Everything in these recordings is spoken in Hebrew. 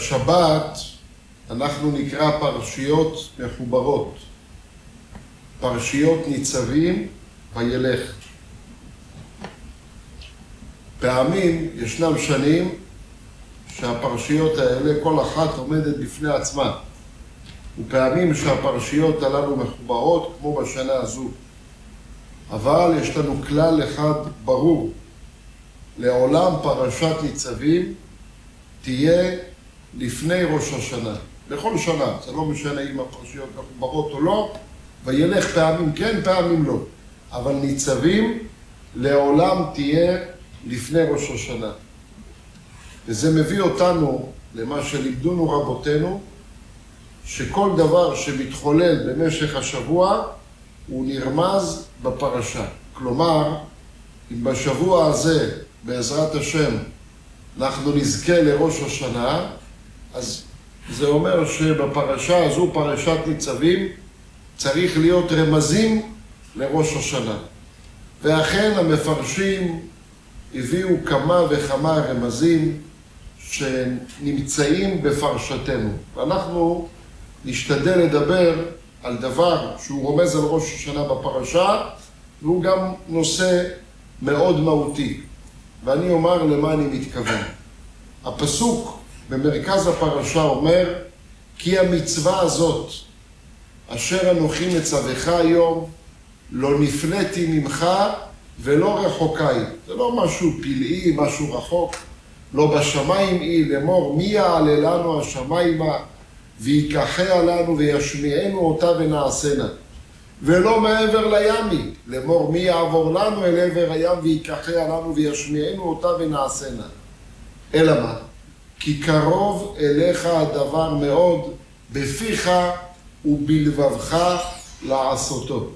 השבת אנחנו נקרא פרשיות מחוברות. פרשיות ניצבים וילך. פעמים ישנם שנים שהפרשיות האלה כל אחת עומדת בפני עצמה. ופעמים שהפרשיות הללו מחוברות כמו בשנה הזו. אבל יש לנו כלל אחד ברור. לעולם פרשת ניצבים תהיה לפני ראש השנה. בכל שנה, זה לא משנה אם הפרשיות מחוברות או לא, וילך פעמים כן, פעמים לא. אבל ניצבים לעולם תהיה לפני ראש השנה. וזה מביא אותנו למה שלימדונו רבותינו, שכל דבר שמתחולל במשך השבוע הוא נרמז בפרשה. כלומר, אם בשבוע הזה, בעזרת השם, אנחנו נזכה לראש השנה, אז זה אומר שבפרשה הזו, פרשת ניצבים, צריך להיות רמזים לראש השנה. ואכן המפרשים הביאו כמה וכמה רמזים שנמצאים בפרשתנו. ואנחנו נשתדל לדבר על דבר שהוא רומז על ראש השנה בפרשה, והוא גם נושא מאוד מהותי. ואני אומר למה אני מתכוון. הפסוק במרכז הפרשה אומר, כי המצווה הזאת, אשר אנוכי מצווך היום, לא נפלאתי ממך ולא רחוקי. זה לא משהו פלאי, משהו רחוק. לא בשמיים היא לאמור, מי יעלה לנו השמיימה ויקחיה לנו וישמיענו אותה ונעשנה. ולא מעבר לימי, לאמור מי יעבור לנו אל עבר הים ויקחיה לנו וישמיענו אותה ונעשנה. אלא מה? כי קרוב אליך הדבר מאוד בפיך ובלבבך לעשותו.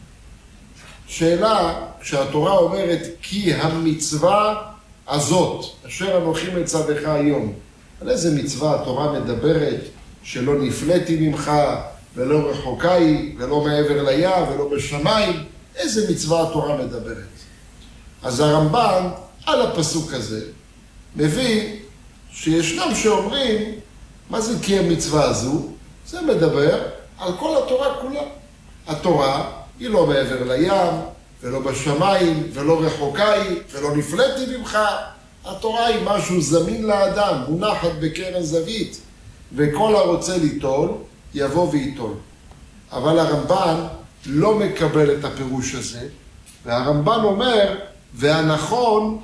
שאלה, כשהתורה אומרת כי המצווה הזאת, אשר אנוכי מצווך היום, על איזה מצווה התורה מדברת שלא נפלאתי ממך ולא רחוקי ולא מעבר לים ולא בשמיים? איזה מצווה התורה מדברת? אז הרמב"ן על הפסוק הזה מביא שישנם שאומרים מה זה כי המצווה הזו? זה מדבר על כל התורה כולה. התורה היא לא מעבר לים ולא בשמיים ולא רחוקי ולא נפלאתי ממך. התורה היא משהו זמין לאדם, מונחת בקרן זווית, וכל הרוצה ליטול יבוא ויטול. אבל הרמב"ן לא מקבל את הפירוש הזה, והרמב"ן אומר, והנכון,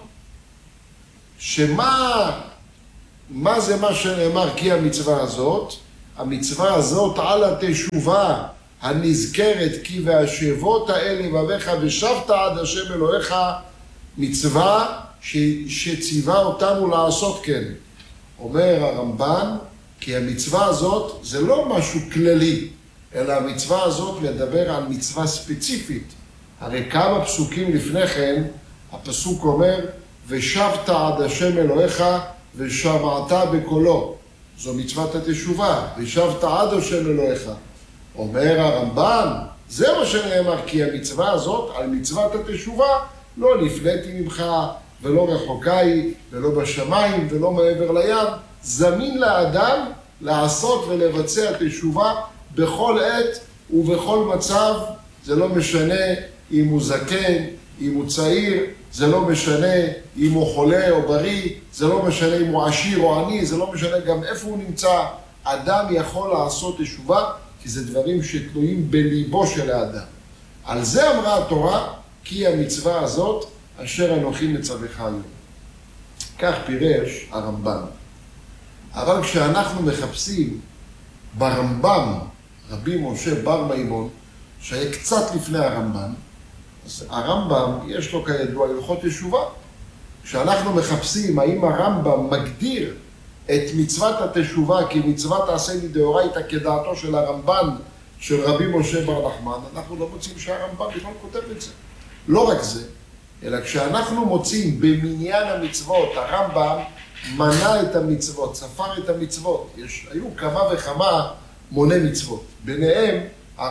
מה זה מה שנאמר כי המצווה הזאת? המצווה הזאת על התשובה הנזכרת כי והשבות האלה לבביך ושבת עד השם אלוהיך, מצווה שציווה אותנו לעשות כן. אומר הרמב"ן, כי המצווה הזאת זה לא משהו כללי, אלא המצווה הזאת מדבר על מצווה ספציפית. הרי כמה פסוקים לפני כן, הפסוק אומר, ושבת עד השם אלוהיך ושמעת בקולו. זו מצוות התשובה, ושבת עד השם אלוהיך. אומר הרמב"ן, זה מה שנאמר, כי המצווה הזאת, על מצוות התשובה, לא נפלאתי ממך ולא רחוקי ולא בשמיים ולא מעבר לים, זמין לאדם לעשות ולבצע תשובה בכל עת ובכל מצב. זה לא משנה אם הוא זקן, אם הוא צעיר, זה לא משנה אם הוא חולה או בריא, זה לא משנה אם הוא עשיר או עני, זה לא משנה גם איפה הוא נמצא. אדם יכול לעשות תשובה, כי זה דברים שתלויים בליבו של האדם. על זה אמרה התורה, כי המצווה הזאת אשר אנוכי מצווך היום. כך פירש הרמב"ם. אבל כשאנחנו מחפשים ברמב"ם, רבי משה בר מימון, שהיה קצת לפני הרמב"ם, אז הרמב"ם יש לו כידוע הלכות תשובה. כשאנחנו מחפשים האם הרמב"ם מגדיר את מצוות התשובה כמצוות עשה מדאורייתא כדעתו של הרמב"ן של רבי משה בר נחמן, אנחנו לא מוצאים שהרמב"ם בכלל כותב את זה. לא רק זה, אלא כשאנחנו מוצאים במניין המצוות, הרמב"ם מנה את המצוות, ספר את המצוות. היו כמה וכמה מוני מצוות. ביניהם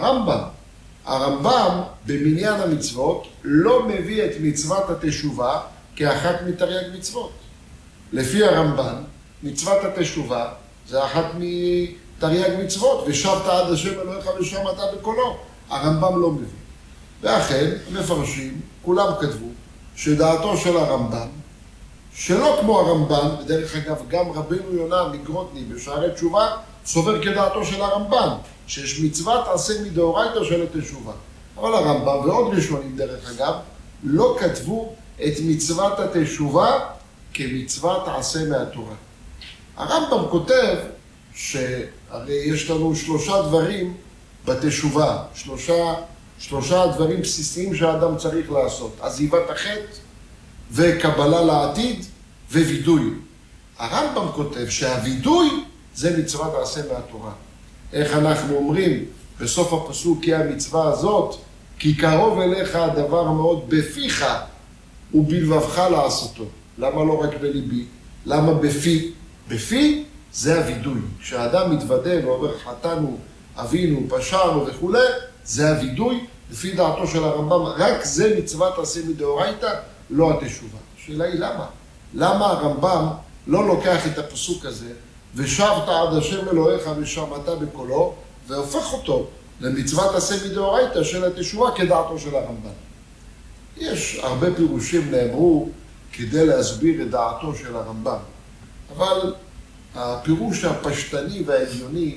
הרמב"ם במניין המצוות לא מביא את מצוות התשובה כאחת מתרי"ג מצוות. לפי הרמב"ן, מצוות התשובה זה אחת מתרי"ג מצוות, ושבת עד השם אלוהיך ושמעת בקולו. הרמב"ם לא מבין. ואכן, מפרשים, כולם כתבו, שדעתו של הרמב"ם, שלא כמו הרמב"ן, בדרך אגב, גם רבנו יונה מגרודני בשערי תשובה, סובר כדעתו של הרמב"ן, שיש מצוות עשה מדאורייתא של התשובה. אבל הרמב"ם ועוד ראשונים, דרך אגב, לא כתבו את מצוות התשובה כמצוות עשה מהתורה. הרמב"ם כותב שהרי יש לנו 3 דברים בתשובה, שלושה דברים בסיסיים שהאדם צריך לעשות. עזיבת החטא וקבלה לעתיד ווידוי. הרמב"ם כותב שהווידוי זה מצוות עשה מהתורה. איך אנחנו אומרים בסוף הפסוק, כי המצווה הזאת, כי קרוב אליך הדבר מאוד בפיך ובלבבך לעשותו. למה לא רק בליבי? למה בפי? בפי זה הווידוי. כשהאדם מתוודה ואומר חטאנו, אבינו, פשענו וכו', זה הווידוי. לפי דעתו של הרמב"ם, רק זה מצוות עשה מדאורייתא, לא התשובה. השאלה היא למה? למה הרמב"ם לא לוקח את הפסוק הזה, ושבת עד השם אלוהיך ושמעת בקולו, והופך אותו למצוות עשה מדאורייתא של התשובה כדעתו של הרמב"ם? יש הרבה פירושים נאמרו כדי להסביר את דעתו של הרמב"ם, אבל הפירוש הפשטני והעליוני,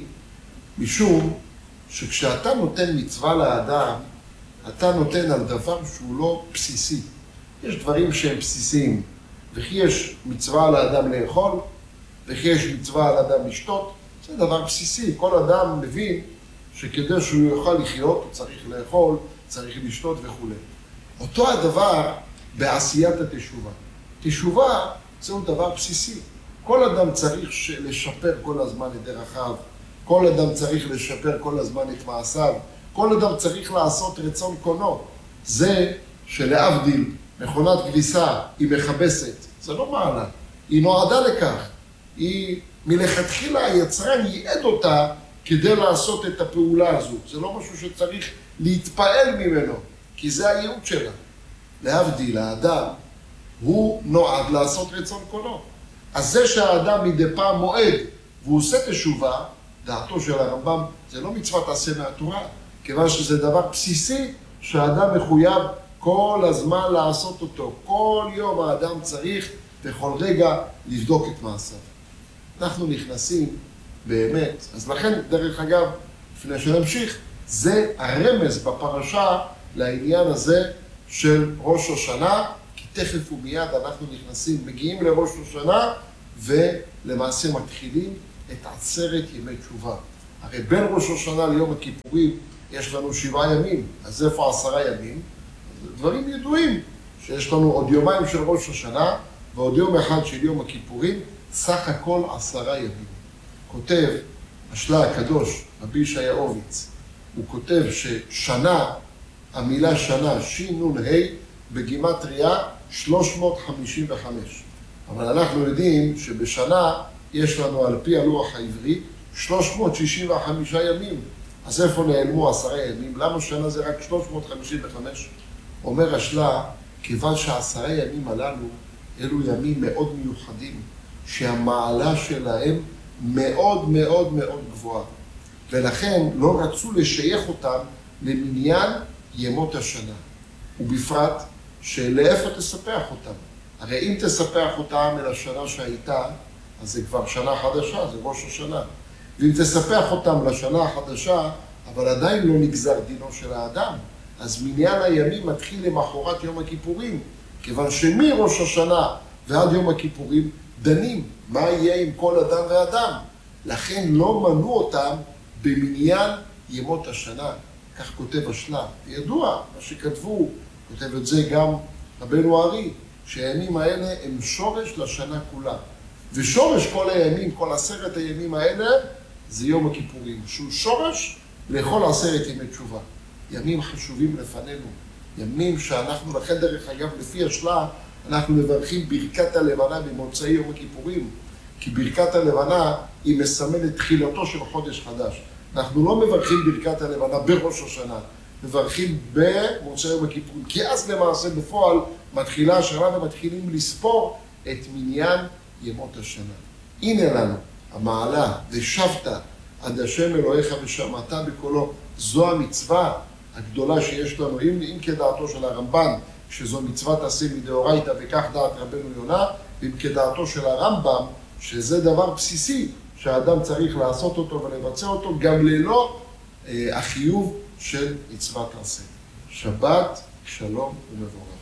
משום שכשאתה נותן מצווה לאדם, אתה נותן על דבר שהוא לא בסיסי. יש דברים שהם בסיסיים, וכי יש מצווה על האדם לאכול, וכי יש מצווה על האדם לשתות, זה דבר בסיסי. כל אדם מבין שכדי שהוא יוכל לחיות, הוא צריך לאכול, צריך לשתות וכו'. אותו הדבר בעשיית התשובה. תשובה זהו דבר בסיסי. כל אדם צריך לשפר כל הזמן את דרכיו, כל אדם צריך לשפר כל הזמן את מעשיו, כל אדם צריך לעשות רצון קונו. זה שלהבדיל מכונת כביסה היא מכבסת, זה לא מעלה, היא נועדה לכך. היא מלכתחילה היצרן ייעד אותה כדי לעשות את הפעולה הזו. זה לא משהו שצריך להתפעל ממנו, כי זה הייעוד שלה. להבדיל, האדם הוא נועד לעשות רצון קונו. אז זה שהאדם מדי פעם מועד והוא עושה תשובה, דעתו של הרמב"ם, זה לא מצוות עשה מהתורה, כיוון שזה דבר בסיסי שהאדם מחויב כל הזמן לעשות אותו. כל יום האדם צריך בכל רגע לבדוק את מעשיו. אנחנו נכנסים באמת, אז לכן דרך אגב, לפני שנמשיך, זה הרמז בפרשה לעניין הזה של ראש השנה, כי תכף ומיד אנחנו נכנסים, מגיעים לראש השנה ולמעשה מתחילים את 10 ימי תשובה. הרי בין ראש השנה ליום הכיפורים יש לנו 7 ימים, אז איפה 10 ימים? דברים ידועים, שיש לנו עוד יומיים של ראש השנה ועוד יום אחד של יום הכיפורים, סך הכל 10 ימים. כותב השלה הקדוש, רבי ישעיהוביץ, הוא כותב ששנה, המילה שנה, ש"נ"ה, בגימטריה 355. אבל אנחנו יודעים שבשנה יש לנו על פי הלוח העברי 365 ימים. אז איפה נעלמו 10 ימים? למה שנה זה רק 355? אומר השלה, כיוון ש10 ימים הללו, אלו ימים מאוד מיוחדים, שהמעלה שלהם מאוד מאוד מאוד גבוהה. ולכן לא רצו לשייך אותם למניין ימות השנה. ובפרט שלאיפה תספח אותם. הרי אם תספח אותם אל השנה שהייתה, אז זה כבר שנה חדשה, זה ראש השנה. ואם תספח אותם לשנה החדשה, אבל עדיין לא נגזר דינו של האדם, אז מניין הימים מתחיל למחרת יום הכיפורים, כיוון שמראש השנה ועד יום הכיפורים דנים מה יהיה עם כל אדם ואדם. לכן לא מנו אותם במניין ימות השנה. כך כותב השלה. ידוע מה שכתבו, כותב את זה גם רבנו הארי, שהימים האלה הם שורש לשנה כולה. ושורש כל הימים, כל 10 הימים האלה, זה יום הכיפורים, שהוא שורש לכל 10 ימי תשובה. ימים חשובים לפנינו, ימים שאנחנו, לכן דרך אגב, לפי השלה, אנחנו מברכים ברכת הלבנה במוצאי יום הכיפורים, כי ברכת הלבנה היא מסמלת תחילתו של חודש חדש. אנחנו לא מברכים ברכת הלבנה בראש השנה, מברכים במוצאי יום הכיפורים, כי אז למעשה בפועל מתחילה השנה ומתחילים לספור את מניין ימות השנה. הנה לנו המעלה, ושבת עד השם אלוהיך ושמעת בקולו, זו המצווה הגדולה שיש לנו, אם כדעתו של הרמב"ן, שזו מצוות עשה מדאורייתא וכך דעת רבנו יונה, ואם כדעתו של הרמב"ם, שזה דבר בסיסי, שהאדם צריך לעשות אותו ולבצע אותו, גם ללא החיוב של מצוות עשה. שבת, שלום ומבורך.